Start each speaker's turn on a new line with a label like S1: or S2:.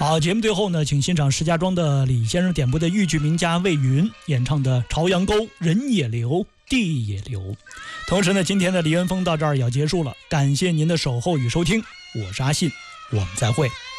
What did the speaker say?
S1: 好，节目最后呢，请欣赏石家庄的李先生点播的豫剧名家魏云演唱的《朝阳沟人也流地也流》。同时呢，今天的李元峰到这儿也要结束了，感谢您的守候与收听，我是阿信，我们再会。